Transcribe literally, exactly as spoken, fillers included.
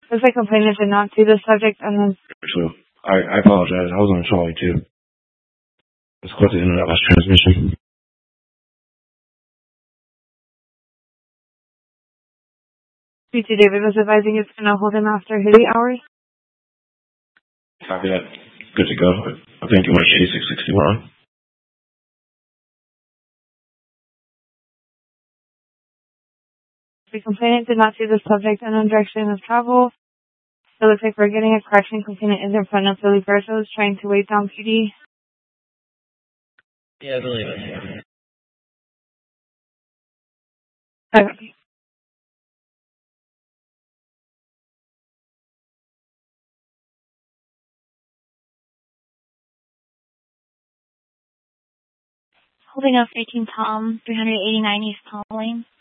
Looks like complainant did not see the subject and then... So, I, I apologize. I was on Charlie too. Let's go to the end of that last transmission. B T David was advising it's going to hold him after his eight hours. Copy that. Good to go. I think it went eighty-six sixty-one. The complainant did not see the subject and the direction of travel. It looks like we're getting a correction. Complainant is in front of Philly Bertos trying to wait down P D. Yeah, I believe it. Okay. Holding up eighteen Tom, three eighty-nine East Palm Lane.